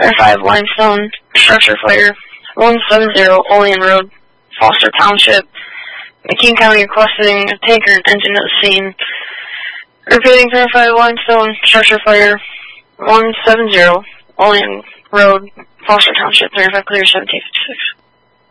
Fire 5 limestone, structure fire, 170 Olean Road, Foster Township. McKean County requesting a tanker and engine at the scene. Repeating, Fire 5 limestone, structure fire, 170 Olean Road, Foster Township, 35 clear, 1756.